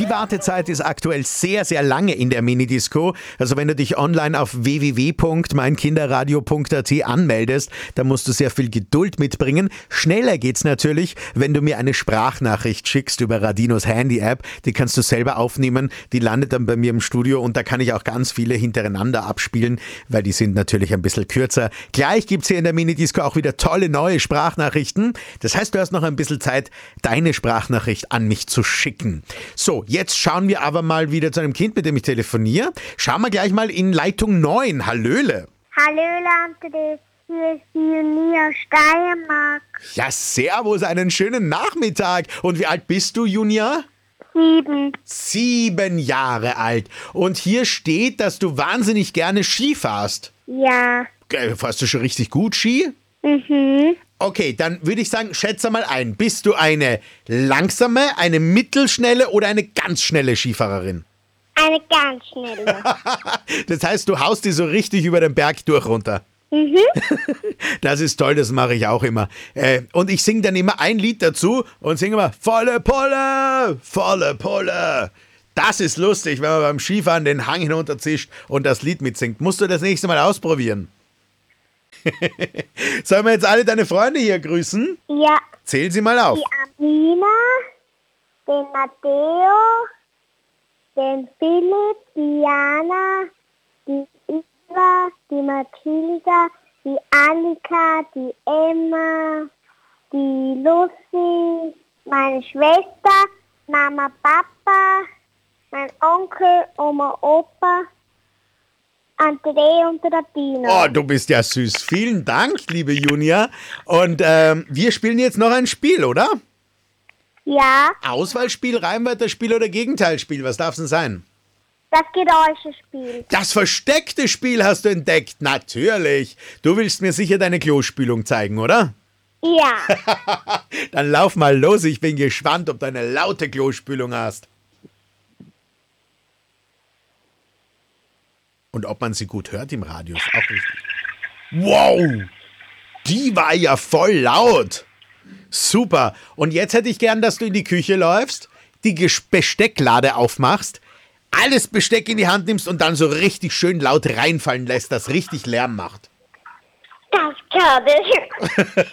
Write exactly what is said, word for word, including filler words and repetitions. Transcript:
Die Wartezeit ist aktuell sehr, sehr lange in der Minidisco. Also wenn du dich online auf w w w punkt mein kinderradio punkt a t anmeldest, dann musst du sehr viel Geduld mitbringen. Schneller geht's natürlich, wenn du mir eine Sprachnachricht schickst über Radinos Handy-App. Die kannst du selber aufnehmen. Die landet dann bei mir im Studio und da kann ich auch ganz viele hintereinander abspielen, weil die sind natürlich ein bisschen kürzer. Gleich gibt's hier in der Minidisco auch wieder tolle neue Sprachnachrichten. Das heißt, du hast noch ein bisschen Zeit, deine Sprachnachricht an mich zu schicken. So, jetzt schauen wir aber mal wieder zu einem Kind, mit dem ich telefoniere. Schauen wir gleich mal in Leitung neun. Hallöle. Hallöle, André. Hier ist die Junia Steiermark. Ja, servus, einen schönen Nachmittag. Und wie alt bist du, Junia? Sieben. Sieben Jahre alt. Und hier steht, dass du wahnsinnig gerne Ski fährst. Ja. Äh, Fährst du schon richtig gut Ski? Mhm. Okay, dann würde ich sagen, schätze mal ein. Bist du eine langsame, eine mittelschnelle oder eine ganz schnelle Skifahrerin? Eine ganz schnelle. Das heißt, du haust die so richtig über den Berg durch runter. Mhm. Das ist toll, das mache ich auch immer. Äh, und ich singe dann immer ein Lied dazu und singe immer volle Pulle, volle Pulle. Das ist lustig, wenn man beim Skifahren den Hang hinunterzischt und das Lied mitsingt. Musst du das nächste Mal ausprobieren. Sollen wir jetzt alle deine Freunde hier grüßen? Ja. Zähl sie mal auf. Die Amina, den Matteo, den Philipp, die Jana, die Eva, die Mathilda, die Annika, die Emma, die Lucy, meine Schwester, Mama, Papa, mein Onkel, Oma, Opa, André und Rabino. Oh, du bist ja süß. Vielen Dank, liebe Junia. Und ähm, wir spielen jetzt noch ein Spiel, oder? Ja, Auswahlspiel, Reimwörterspiel oder Gegenteilspiel? Was darf es denn sein? das Geräuschespiel. Das versteckte Spiel hast du entdeckt. Natürlich. Du willst mir sicher deine Klospülung zeigen, oder? Ja. Dann lauf mal los. Ich bin gespannt, ob du eine laute Klospülung hast. Und ob man sie gut hört im Radio, ist auch wichtig. Wow, die war ja voll laut. Super. Und jetzt hätte ich gern, dass du in die Küche läufst, die Ges- Bestecklade aufmachst, alles Besteck in die Hand nimmst und dann so richtig schön laut reinfallen lässt, das richtig Lärm macht. Das kann ich.